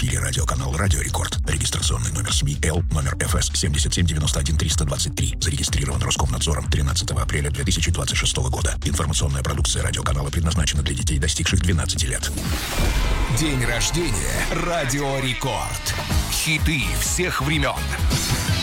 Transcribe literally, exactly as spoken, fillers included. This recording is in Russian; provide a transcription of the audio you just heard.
телерадиоканал «Радио Рекорд». Регистрационный номер СМИ Л, номер эф эс семь семь девять один три два три. Зарегистрирован Роскомнадзором тринадцатого апреля две тысячи двадцать шестого года. Информационная продукция радиоканала предназначена для детей, достигших двенадцати лет. День рождения «Радио Рекорд». Хиты всех времен.